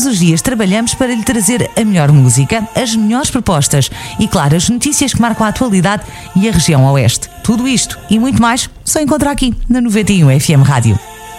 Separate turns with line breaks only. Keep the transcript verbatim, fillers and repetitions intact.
todos os dias trabalhamos para lhe trazer a melhor música, as melhores propostas e, claro, as notícias que marcam a atualidade e a região oeste. Tudo isto e muito mais só encontra aqui na noventa e um F M Rádio.